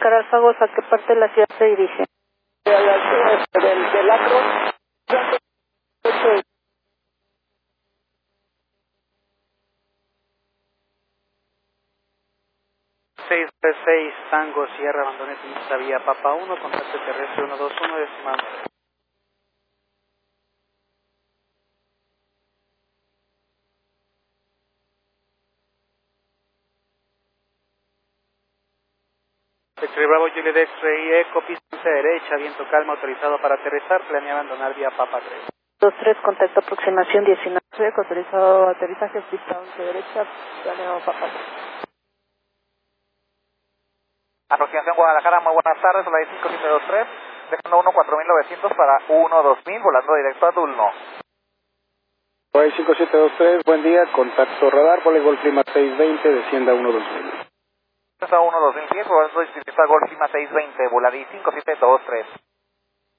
Oscar Alfagos, ¿a qué parte de la ciudad se dirige? Del Acro. 636 Tango Sierra, abandone pista vía Papa 1, contacto terrestre 121 decimal 9. X-Ray Bravo Juliet X-Ray Eco, pista derecha, viento calma, autorizado para aterrizar, planea abandonar vía Papa 3. 23, contacto aproximación 19. Autorizado aterrizaje, pista 11 derecha, planeo Papa 3. Aproximación Guadalajara, muy buenas tardes, la de 5723, dejando 14900 para 12000, volando directo a Dulno. Hawaii 5723, buen día, contacto radar, voleibol Clima 620, descienda 12000. A 12010, volando directo a Golf Clima 620, voladí 5723.